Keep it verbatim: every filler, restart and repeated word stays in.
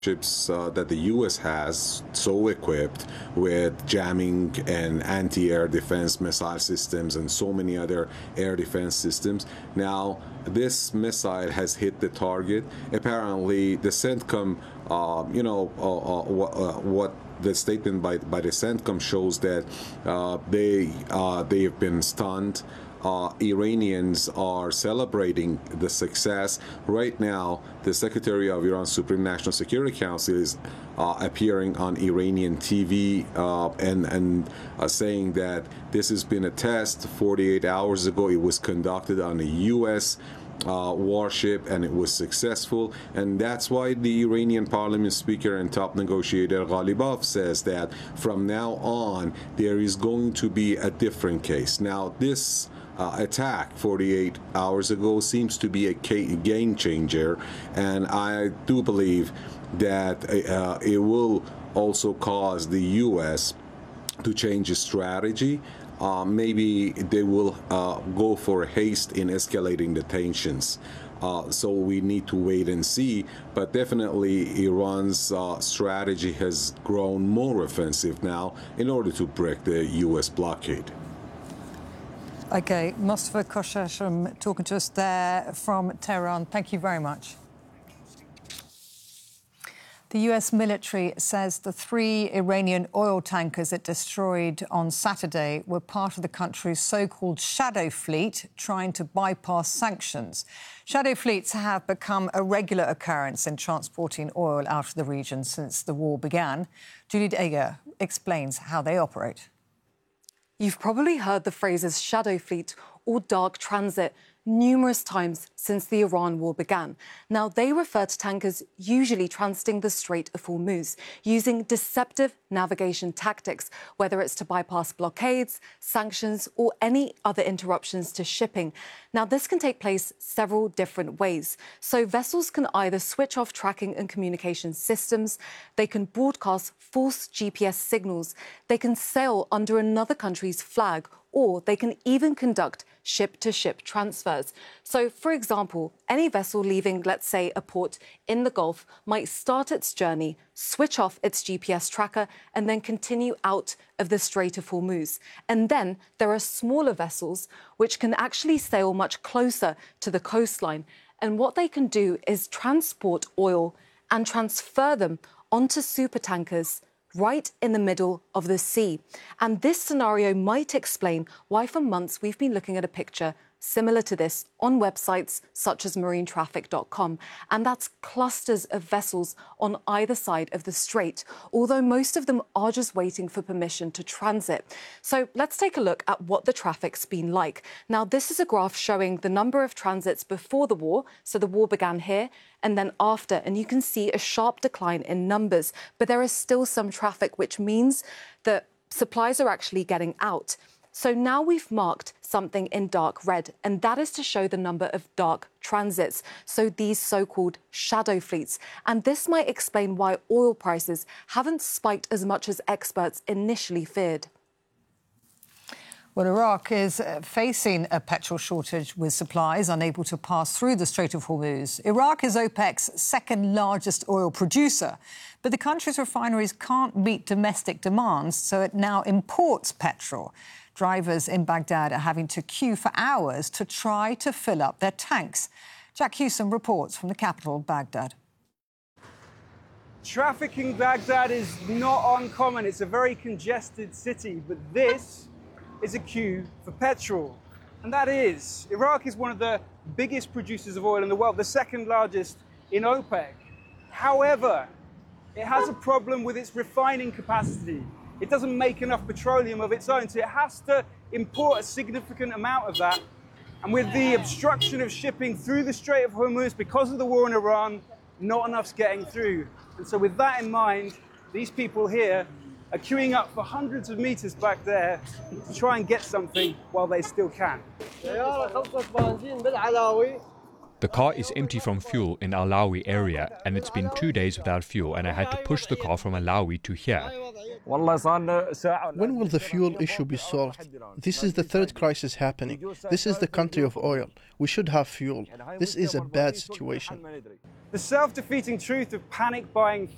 ships uh, that the U S has, so equipped with jamming and anti-air defense missile systems and so many other air defense systems. Now, this missile has hit the target. Apparently, the CENTCOM, uh, you know, uh, uh, what, uh, what the statement by by the CENTCOM shows that uh, they uh, they have been stunned. Uh, Iranians are celebrating the success. Right now, the Secretary of Iran's Supreme National Security Council is uh, appearing on Iranian T V uh, and, and uh, saying that this has been a test. forty-eight hours ago, it was conducted on a U S Uh, warship, and it was successful, and that's why the Iranian parliament speaker and top negotiator Ghalibaf says that from now on there is going to be a different case. Now, this uh, attack forty-eight hours ago seems to be a game changer, and I do believe that uh, it will also cause the U S to change its strategy. Uh, maybe they will uh, go for haste in escalating the tensions. Uh, so we need to wait and see. But definitely Iran's uh, strategy has grown more offensive now in order to break the U S blockade. OK, Mostafa Khoshasham talking to us there from Tehran. Thank you very much. The U S military says the three Iranian oil tankers it destroyed on Saturday were part of the country's so-called shadow fleet trying to bypass sanctions. Shadow fleets have become a regular occurrence in transporting oil out of the region since the war began. Julie Deger explains how they operate. You've probably heard the phrases shadow fleet or dark transit numerous times since the Iran war began. Now, they refer to tankers usually transiting the Strait of Hormuz using deceptive navigation tactics, whether it's to bypass blockades, sanctions, or any other interruptions to shipping. Now, this can take place several different ways. So vessels can either switch off tracking and communication systems, they can broadcast false G P S signals, they can sail under another country's flag, or they can even conduct ship-to-ship transfers. So, for example, any vessel leaving, let's say, a port in the Gulf might start its journey, switch off its G P S tracker, and then continue out of the Strait of Hormuz. And then there are smaller vessels which can actually sail much closer to the coastline. And what they can do is transport oil and transfer them onto supertankers right in the middle of the sea. And this scenario might explain why for months we've been looking at a picture similar to this on websites such as marine traffic dot com. And that's clusters of vessels on either side of the strait, although most of them are just waiting for permission to transit. So let's take a look at what the traffic's been like. Now, this is a graph showing the number of transits before the war. So the war began here and then after, and you can see a sharp decline in numbers. But there is still some traffic, which means that supplies are actually getting out. So now we've marked something in dark red, and that is to show the number of dark transits, so these so-called shadow fleets. And this might explain why oil prices haven't spiked as much as experts initially feared. Well, Iraq is facing a petrol shortage with supplies unable to pass through the Strait of Hormuz. Iraq is OPEC's second largest oil producer, but the country's refineries can't meet domestic demands, so it now imports petrol. Drivers in Baghdad are having to queue for hours to try to fill up their tanks. Jack Hewson reports from the capital, Baghdad. Traffic in Baghdad is not uncommon. It's a very congested city, but this is a queue for petrol. And that is, Iraq is one of the biggest producers of oil in the world, the second largest in OPEC. However, it has a problem with its refining capacity. It doesn't make enough petroleum of its own, so it has to import a significant amount of that. And with the obstruction of shipping through the Strait of Hormuz because of the war in Iran, not enough's getting through. And so with that in mind, these people here are queuing up for hundreds of meters back there to try and get something while they still can. The car is empty from fuel in Alawi area, and it's been two days without fuel, and I had to push the car from Alawi to here. When will the fuel issue be solved? This is the third crisis happening. This is the country of oil. We should have fuel. This is a bad situation. The self-defeating truth of panic buying